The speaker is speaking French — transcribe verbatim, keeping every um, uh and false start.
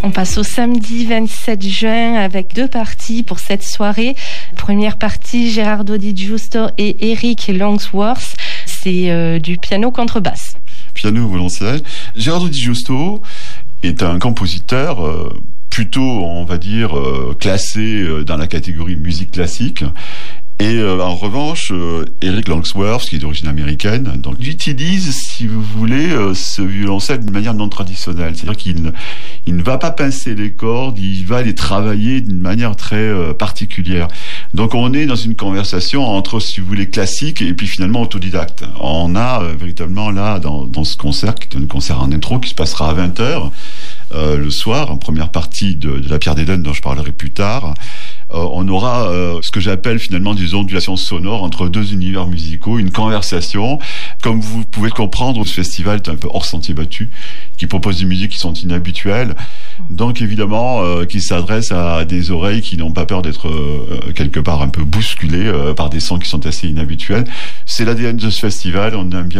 On passe au samedi vingt-sept juin avec deux parties pour cette soirée. Première partie, Gerardo Di Giusto et Eric Longsworth. C'est euh, du piano contrebasse. Piano violoncelle. Gerardo Di Giusto est un compositeur euh, plutôt, on va dire, euh, classé euh, dans la catégorie musique classique. Et euh, en revanche, euh, Eric Longsworth, qui est d'origine américaine, donc il utilise, si vous voulez, euh, ce violoncelle d'une manière non traditionnelle. C'est-à-dire qu'il ne, il ne va pas pincer les cordes, il va les travailler d'une manière très euh, particulière. Donc on est dans une conversation entre, si vous voulez, classique et puis finalement autodidacte. On a euh, véritablement là, dans, dans ce concert, qui est un concert en intro, qui se passera à vingt heures euh, le soir, en première partie de, de la Pierre d'Éden, dont je parlerai plus tard, Euh, on aura euh, ce que j'appelle finalement des ondulations sonores entre deux univers musicaux, une conversation. Comme vous pouvez le comprendre, ce festival est un peu hors sentier battu, qui propose des musiques qui sont inhabituelles, donc évidemment euh, qui s'adresse à des oreilles qui n'ont pas peur d'être euh, quelque part un peu bousculées euh, par des sons qui sont assez inhabituels. C'est l'A D N de ce festival, on aime bien